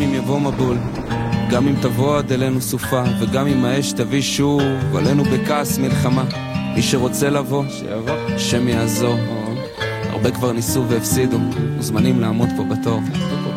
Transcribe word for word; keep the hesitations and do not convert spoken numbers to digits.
אם יבוא מבול, גם אם תבוא עד אלינו סופה, וגם אם האש תביא שוב עלינו בכעס מלחמה. מי שרוצה לבוא, שיבוא, שם יעזור. הרבה כבר ניסו והפסידו, מוזמנים לעמוד פה בתור.